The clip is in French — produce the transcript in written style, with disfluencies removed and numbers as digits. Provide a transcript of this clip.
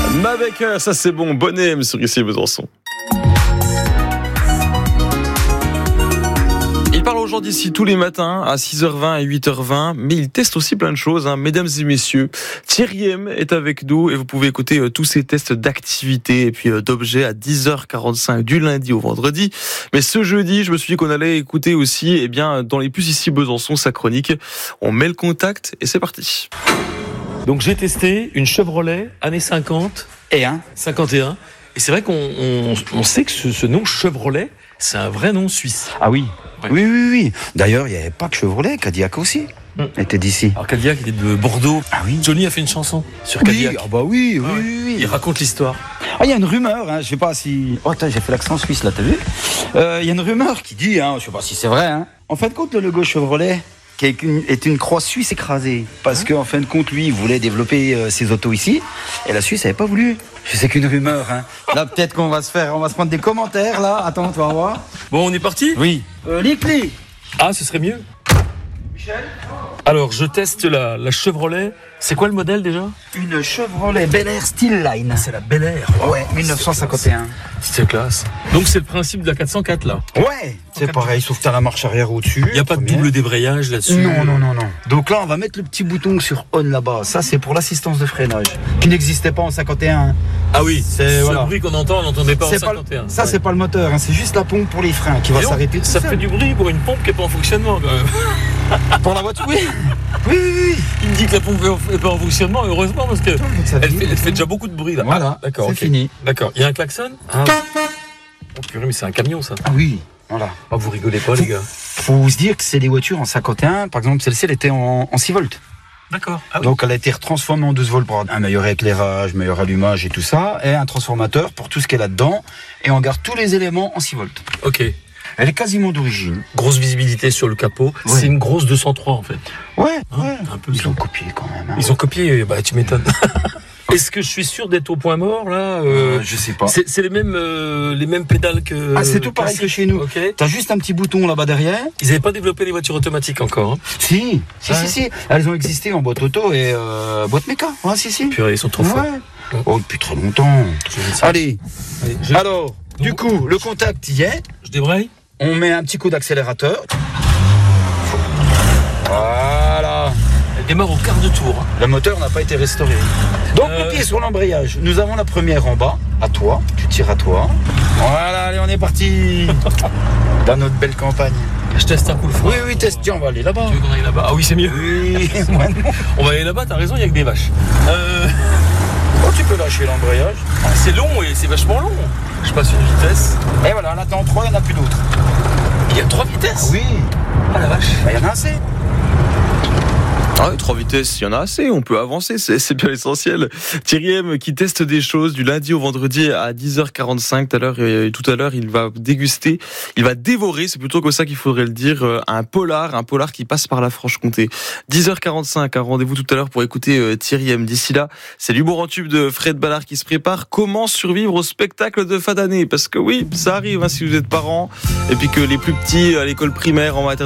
Avec ça c'est bon, Bonnet sur ici Besançon. Il parle aujourd'hui ici tous les matins à 6h20 et 8h20, mais il teste aussi plein de choses, mesdames et messieurs. Thierry M est avec nous et vous pouvez écouter tous ces tests d'activité et puis d'objets à 10h45 du lundi au vendredi. Mais ce jeudi, je me suis dit qu'on allait écouter aussi, dans les puces ici Besançon, sa chronique. On met le contact et c'est parti. Donc j'ai testé une Chevrolet années 50 et 51. Et c'est vrai qu'on sait que ce nom Chevrolet, c'est un vrai nom suisse. Ah oui. Ouais. Oui. D'ailleurs, il n'y avait pas que Chevrolet, Cadillac aussi était d'ici. Alors Cadillac, il est de Bordeaux. Ah oui. Johnny a fait une chanson sur Cadillac. Oui. Il raconte l'histoire. Ah, il y a une rumeur, je sais pas si... Oh, j'ai fait l'accent suisse, là, t'as vu ? Il y a une rumeur qui dit, je sais pas si c'est vrai, En fin de compte, le logo Chevrolet est une croix suisse écrasée. Parce qu'en fin de compte, lui, il voulait développer ses autos ici. Et la Suisse n'avait pas voulu. Je sais qu'une rumeur, Là, peut-être qu'on va se prendre des commentaires, là. Attends, tu vas voir. Bon, on est parti ? Oui. Les clés. Ah, ce serait mieux. Michel ? Alors, je teste la Chevrolet. C'est quoi le modèle déjà ? Une Chevrolet Bel Air Steel Line. C'est la Bel Air. Ouais, 1951. C'est classe. Donc, c'est le principe de la 404 là. Ouais, c'est pareil, sauf que t'as la marche arrière au-dessus. Il n'y a pas de double débrayage là-dessus. Non. Donc là, on va mettre le petit bouton sur on là-bas. Ça, c'est pour l'assistance de freinage, qui n'existait pas en 51. Ah oui, c'est ce bruit qu'on entend, on n'entendait pas en 51. Ça, c'est pas le moteur, c'est juste la pompe pour les freins qui va s'arrêter. Ça fait du bruit pour une pompe qui n'est pas en fonctionnement quand même. Pour la voiture, oui. Oui. Il me dit que la pompe n'est pas en fonctionnement, heureusement, parce que elle fait déjà beaucoup de bruit là. Voilà, d'accord, c'est fini. D'accord, il y a un klaxon ? Oh purée, mais c'est un camion ça. Ah oui, voilà. Oh, vous rigolez pas les gars. Faut se dire que c'est des voitures en 51, par exemple celle-ci elle était en 6 volts. D'accord. Ah oui. Donc elle a été retransformée en 12 volts pour un meilleur éclairage, meilleur allumage et tout ça, et un transformateur pour tout ce qu'elle a dedans, et on garde tous les éléments en 6 volts. Ok. Elle est quasiment d'origine. Grosse visibilité sur le capot. Ouais. C'est une grosse 203 en fait. Ouais. Un peu Ils ont copié quand même. Ils ont copié, tu m'étonnes. Est-ce que je suis sûr d'être au point mort là Je sais pas. C'est les mêmes pédales que. Ah, c'est tout pareil que chez nous. Okay. T'as juste un petit bouton là-bas derrière. Ils n'avaient pas développé les voitures automatiques encore. Si. Elles ont existé en boîte auto et boîte méca. Ouais, si. Purée, ils sont trop forts. Oh, depuis très longtemps. Allez. Alors, du coup, le contact y est. Je débraye. On met un petit coup d'accélérateur. Voilà. Elle démarre au quart de tour. Le moteur n'a pas été restauré. Donc le pied sur l'embrayage. Nous avons la première en bas. À toi. Tu tires à toi. Voilà, allez, on est parti. Dans notre belle campagne. Je teste un coup le frein. Oui, teste. Tiens, on va aller là-bas. Tu veux qu'on aille là-bas ? Ah oui, c'est mieux. Oui. On va aller là-bas, t'as raison, il n'y a que des vaches. Oh, tu peux lâcher l'embrayage. Ah, c'est long et c'est vachement long. Je passe une vitesse. Et voilà, là, t'en 3, il n'y en a plus d'autres. Il y a 3 vitesses ? Oui. Ah la vache. Il y en a assez. Ah oui, 3 vitesses, il y en a assez, on peut avancer, c'est bien l'essentiel. Thierry M qui teste des choses du lundi au vendredi à 10h45. Tout à l'heure, il va déguster, il va dévorer, c'est plutôt comme ça qu'il faudrait le dire, un polar qui passe par la Franche-Comté. 10h45, un rendez-vous tout à l'heure pour écouter Thierry M. D'ici là, c'est l'humour en tube de Fred Ballard qui se prépare. Comment survivre au spectacle de fin d'année ? Parce que oui, ça arrive si vous êtes parents et puis que les plus petits à l'école primaire en maternelle